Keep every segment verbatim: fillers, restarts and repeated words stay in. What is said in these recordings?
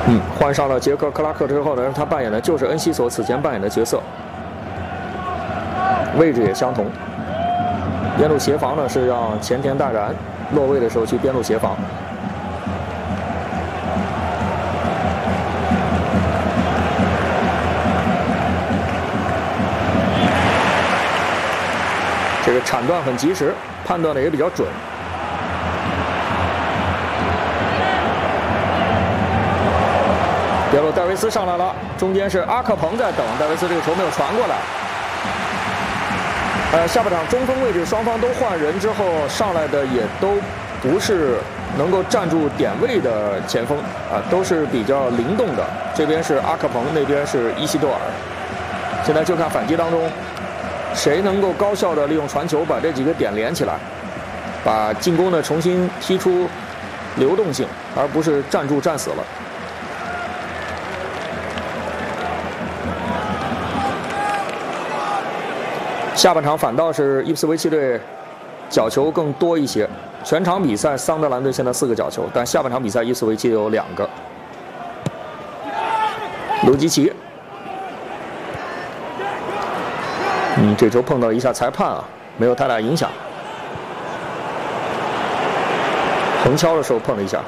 嗯，换上了杰克·克拉克之后呢，他扮演的就是恩西索此前扮演的角色，位置也相同。边路协防呢是让前田大然落位的时候去边路协防。这个铲断很及时，判断的也比较准。边路戴维斯上来了，中间是阿克彭在等，戴维斯这个球没有传过来。呃，下半场中锋位置双方都换人之后上来的也都不是能够站住点位的前锋啊，都是比较灵动的。这边是阿克彭，那边是伊西多尔。现在就看反击当中，谁能够高效的利用传球把这几个点连起来，把进攻呢重新踢出流动性，而不是站住站死了。下半场反倒是伊普斯维奇队角球更多一些，全场比赛桑德兰队现在四个角球，但下半场比赛伊普斯维奇有两个。卢基奇，嗯，这球碰到一下裁判啊，没有太大影响。横敲的时候碰了一下。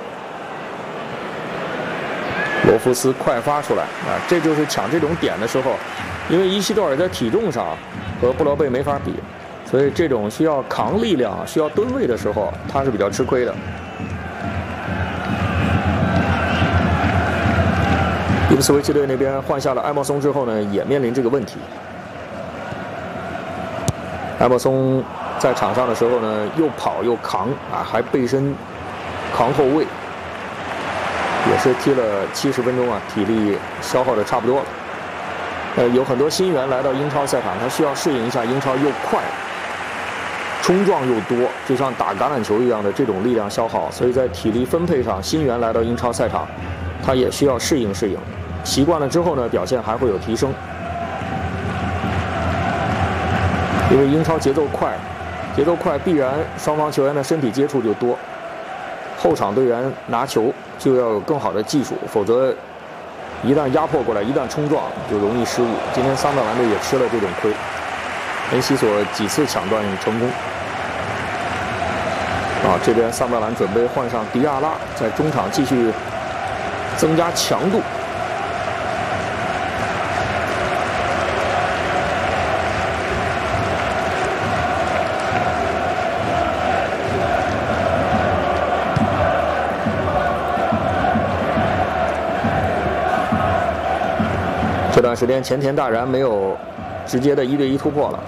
罗夫斯快发出来啊，这就是抢这种点的时候，因为伊西多尔在体重上和布劳贝没法比，所以这种需要扛力量、需要吨位的时候，他是比较吃亏的。伊普斯维奇队那边换下了埃默松之后呢，也面临这个问题。埃默松在场上的时候呢，又跑又扛啊，还背身扛后卫，也是踢了七十分钟啊，体力消耗的差不多了。呃，有很多新援来到英超赛场，他需要适应一下英超又快、冲撞又多，就像打橄榄球一样的这种力量消耗，所以在体力分配上，新援来到英超赛场，他也需要适应适应。习惯了之后呢，表现还会有提升。因为英超节奏快，节奏快必然双方球员的身体接触就多，后场队员拿球就要有更好的技术，否则一旦压迫过来，一旦冲撞就容易失误。今天桑德兰队也吃了这种亏，恩西索几次抢断成功。啊，这边桑德兰准备换上迪亚拉，在中场继续增加强度。这段时间前田大然没有直接的一对一突破了。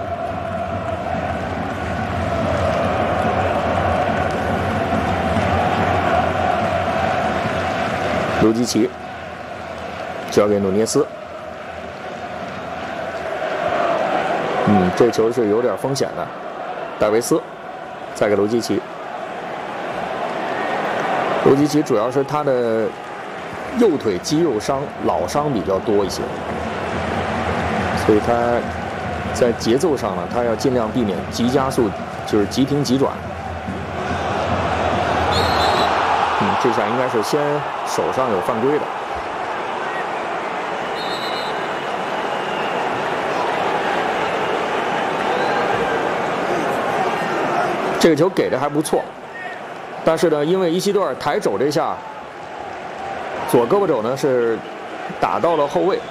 卢基奇交给努涅斯，嗯，这球是有点风险的。戴维斯再给卢基奇，卢基奇主要是他的右腿肌肉伤、老伤比较多一些，所以他在节奏上呢，他要尽量避免急加速，就是急停急转。嗯，这下应该是先手上有犯规的。这个球给的还不错，但是呢，因为伊西多尔抬肘这下。左胳膊肘呢是打到了后卫，